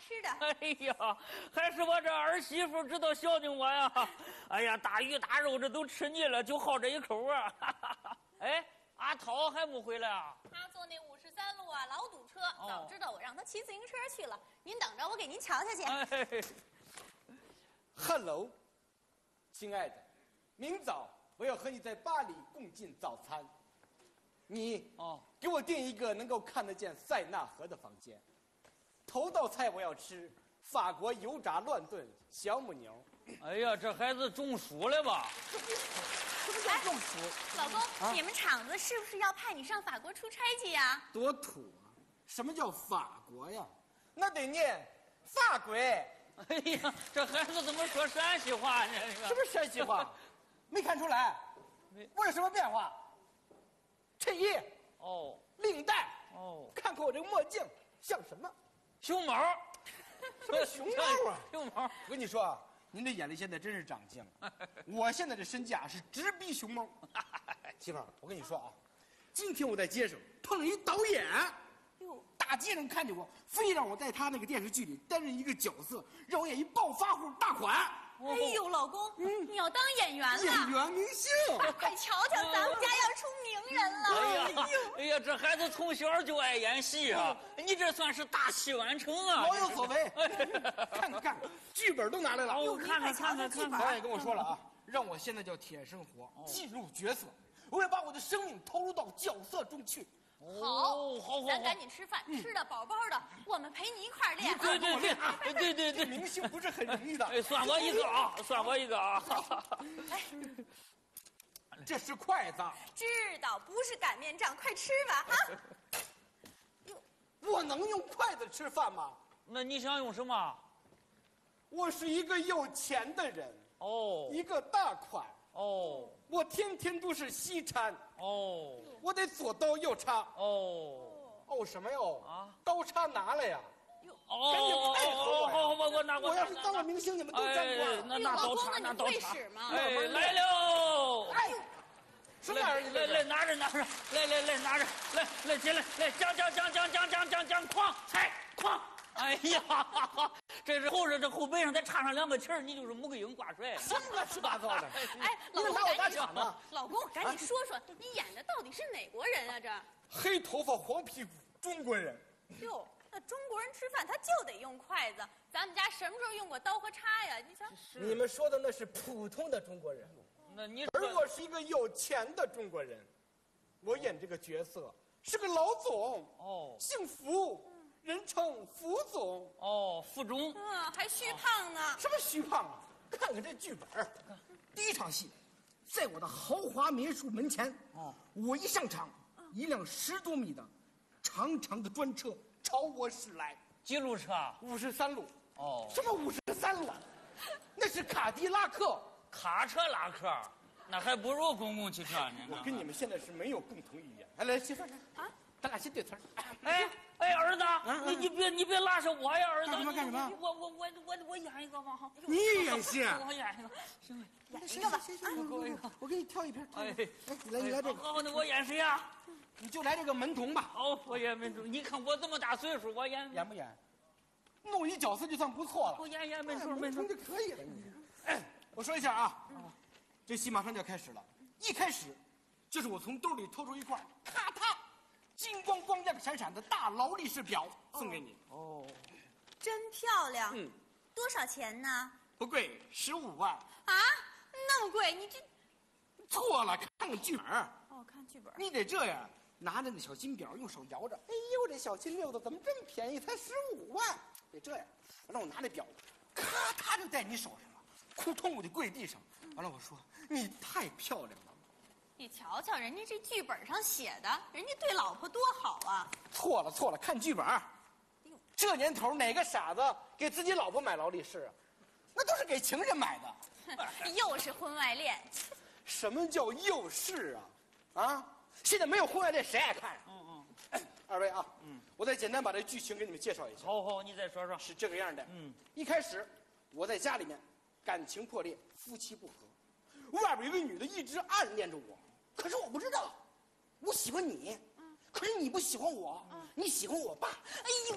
吃的。 哎呀，还是我这儿媳妇知道孝敬我呀！哎呀，大鱼大肉这都吃腻了，就好这一口啊！哎，阿涛还没回来啊？ 他坐那53路啊，老堵车。早知道我让他骑自行车去了。您等着，我给您瞧瞧去。 哎 Hello， 亲爱的，明早我要和你在巴黎共进早餐。你给我订一个能够看得见塞纳河的房间。头道菜我要吃法国油炸乱炖小母牛。 哎呀，这孩子中暑了吧？ 什么叫中暑？ 老公，你们厂子是不是要派你上法国出差去呀？ 多土啊！什么叫法国呀？那得念法国。 哎呀，这孩子怎么说陕西话呢？ 什么陕西话？没看出来？我有什么变化？衬衣哦， 领带哦， 看看我这个墨镜像什么？ 熊猫， 什么熊猫啊？ 熊猫。 我跟你说啊，您这眼力现在真是长进了。我现在这身价是直逼熊猫。媳妇儿，我跟你说啊，今天我在街上碰了一导演，大街上看见我，非让我在他那个电视剧里担任一个角色，让我演一暴发户大款。 哎呦，老公，你要当演员了？ 演员明星， 快瞧瞧，咱们家要出名人了！ 哎呀，哎呀，这孩子从小就爱演戏啊！你这算是大器晚成啊！ 老有所为。看看，剧本都拿来了。 我看看。 导演跟我说了啊，让我现在叫铁生活，进入角色，我要把我的生命投入到角色中去。 好， 咱赶紧吃饭，吃的饱饱的，我们陪你一块儿练。 对， 明星不是很容易的。 哎，算我一个啊，算我一个啊。 哎， 这是筷子。 知道，不是擀面杖，快吃吧啊！ 我能用筷子吃饭吗？ 那你想用什么？ 我是一个有钱的人，一个大款，我天天都是西餐，我得左刀右叉，什么哟？啊，刀叉拿来呀！赶紧配合我呀！ 我拿过。 我要是当了明星，你们都沾光。 那刀叉，那刀叉。 会使吗？ 哎，来喽！ 哎，什么玩意儿？ 来，拿着，来，拿着，来，起来，来，将，哐，踩，哐！哎呀，这是后背上再插上2个旗儿，你就是穆桂英挂帅。 什么乱七八糟的？ 哎，老公， 拿我打场呢？ 老公，赶紧说说，你演的到底是哪国人啊？这黑头发黄屁股中国人。 哟，那中国人吃饭他就得用筷子，咱们家什么时候用过刀和叉呀？你瞧， 你们说的那是普通的中国人，而我是一个有钱的中国人，我演这个角色是个老总，姓福。人称福总福中， 还虚胖呢。 什么虚胖啊？看看这剧本，第一场戏，在我的豪华别墅门前，我一上场，一辆10多米的长长的专车朝我驶来。 几路车 ？53路。什么53路？那是卡迪拉克。 卡车拉客，那还不如公共汽车呢。 我跟你们现在是没有共同语言。来，媳妇儿啊，咱俩先对词儿。 哎，儿子，你别拉上我呀，儿子。 干什么？ 我演一个吧。 你演戏？ 我演一个，行， 演一个吧。 我给你挑一瓶。 哎， 你来这个。 好，那我演谁呀？ 你就来这个门童吧。 我演门童。你看我这么大岁数，我演不演？弄一角色就算不错了。 我演门童就可以了。我说一下啊，这戏马上就要开始了。一开始，就是我从兜里掏出一块，咔嗒，金光光亮闪闪的大劳力士表送给你。 真漂亮。多少钱呢？ 不贵，15万。 啊，那么贵？你这错了，看看剧本。 看剧本。 你得这样，拿着那小金表，用手摇着。哎呦，这小金溜子怎么这么便宜？才15万。得这样，让我拿那表，咔嗒就在你手上了，扑通我就跪地上。完了，我说你太漂亮了。 你瞧瞧，人家这剧本上写的，人家对老婆多好啊！ 错了，看剧本。这年头哪个傻子给自己老婆买劳力士啊？那都是给情人买的。 又是婚外恋。 什么叫又是啊？现在没有婚外恋，谁爱看呀？二位啊，我再简单把这剧情给你们介绍一下。 好，你再说说。 是这个样的。一开始我在家里面感情破裂，夫妻不和，外边有个女的一直暗恋着我，可是我不知道，我喜欢你，可是你不喜欢我，你喜欢我爸。哎呦。